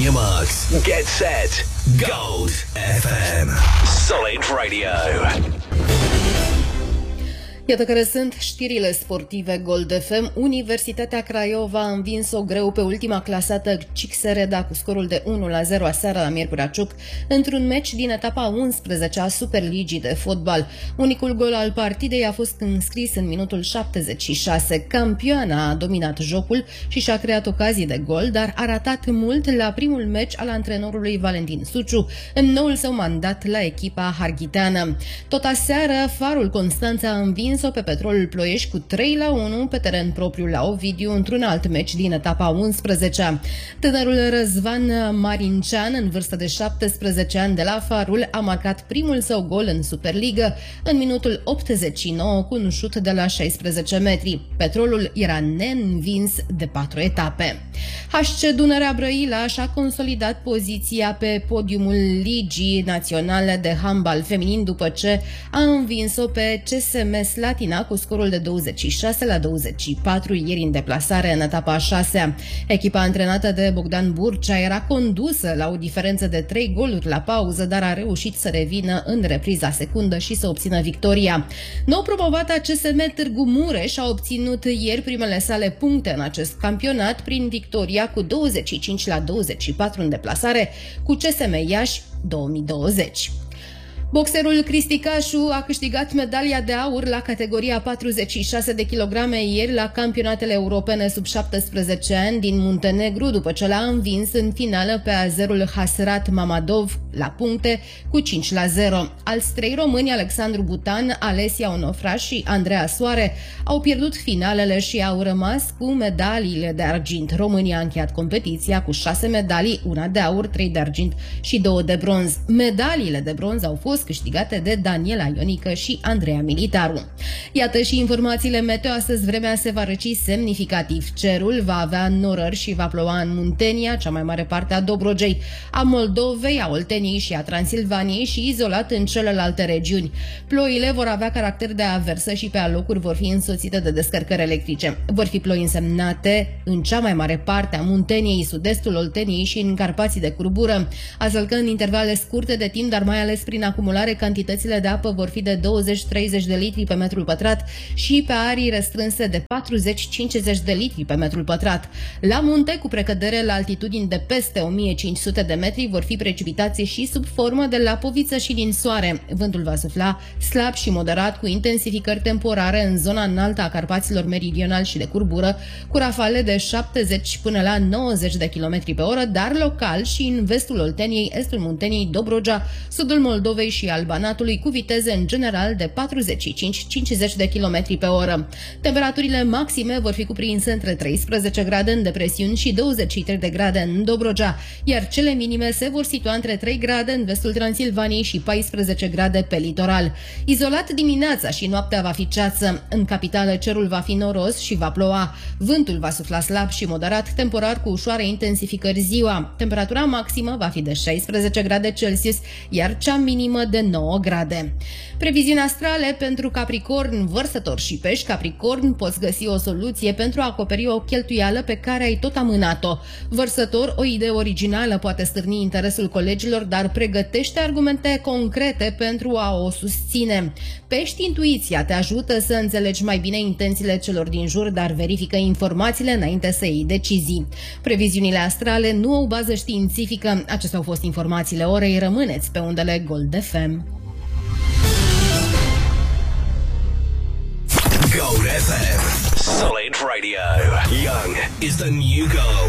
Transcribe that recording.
your marks. Get set. Gold FM. Solid Radio. Iată care sunt știrile sportive Gold FM. Universitatea Craiova a învins-o greu pe ultima clasată Cixereda cu scorul de 1-0 aseară la Miercurea Ciuc într-un meci din etapa 11 a Superligii de fotbal. Unicul gol al partidei a fost înscris în minutul 76. Campioana a dominat jocul și și-a creat ocazii de gol, dar a ratat mult la primul meci al antrenorului Valentin Suciu în noul său mandat la echipa harghiteană. Tot aseară, Farul Constanța a învins pe Petrolul Ploiești cu 3-1 pe teren propriu la Ovidiu într-un alt meci din etapa 11. Tânărul Răzvan Marincean, în vârstă de 17 ani de la Farul, a marcat primul său gol în Superligă în minutul 89 cu un șut de la 16 metri. Petrolul era neînvins de 4 etape. HC Dunărea Brăila și-a consolidat poziția pe podiumul Ligii Naționale de Handbal Feminin după ce a învins-o pe CSM Slatina cu scorul de 26-24 ieri în deplasare în etapa 6. Echipa antrenată de Bogdan Burcea era condusă la o diferență de 3 goluri la pauză, dar a reușit să revină în repriza secundă și să obțină victoria. Nou promovata CSM Târgu Mureș a obținut ieri primele sale puncte în acest campionat prin victoria cu 25-24 în deplasare cu CSM Iași 2020. Boxerul Cristi Cașu a câștigat medalia de aur la categoria 46 de kilograme ieri la campionatele europene sub 17 ani din Muntenegru, după ce l-a învins în finală pe azerul Hasrat Mamadov la puncte cu 5-0. Alți 3 români, Alexandru Butan, Alesia Onofra și Andreea Soare, au pierdut finalele și au rămas cu medaliile de argint. România a încheiat competiția cu 6 medalii, una de aur, 3 de argint și 2 de bronz. Medaliile de bronz au fost câștigate de Daniela Ionică și Andreea Militaru. Iată și informațiile meteo. Astăzi vremea se va răci semnificativ. Cerul va avea norări și va ploua în Muntenia, cea mai mare parte a Dobrogei, a Moldovei, a Olteniei și a Transilvaniei și izolat în celelalte regiuni. Ploile vor avea caracter de aversă și pe alocuri vor fi însoțite de descărcări electrice. Vor fi ploi însemnate în cea mai mare parte a Munteniei, sud-estul Olteniei și în Carpații de curbură, astfel că în intervale scurte de timp, dar mai ales prin acumulare, cantitățile de apă vor fi de 20-30 de litri pe metrul pătrat și pe arii restrânse de 40-50 de litri pe metrul pătrat. La munte, cu precădere la altitudini de peste 1500 de metri, vor fi precipitații și sub formă de lapoviță și din soare. Vântul va sufla slab și moderat, cu intensificări temporare în zona înaltă a Carpaților meridional și de curbură, cu rafale de 70 până la 90 de km pe oră, dar local și în vestul Olteniei, estul Munteniei, Dobrogea, sudul Moldovei și al Banatului, cu viteze în general de 45-50 de km pe oră. Temperaturile maxime vor fi cuprinse între 13 grade în depresiuni și 23 de grade în Dobrogea, iar cele minime se vor situa între 3 grade în vestul Transilvaniei și 14 grade pe litoral. Izolat dimineața și noaptea va fi ceață. În capitală cerul va fi noros și va ploua. Vântul va sufla slab și moderat, temporar cu ușoare intensificări ziua. Temperatura maximă va fi de 16 grade Celsius, iar cea minimă de 9 grade. Previziuni astrale pentru Capricorn, Vărsător și Pești. Capricorn, poți găsi o soluție pentru a acoperi o cheltuială pe care ai tot amânat-o. Vărsător, o idee originală poate stârni interesul colegilor, dar pregătește argumente concrete pentru a o susține. Pești, intuiția te ajută să înțelegi mai bine intențiile celor din jur, dar verifică informațiile înainte să iei decizii. Previziunile astrale nu au bază științifică. Acestea au fost informațiile orei. Rămâneți pe undele Gold FM. Gold FM. Solid Radio. Young is the new gold.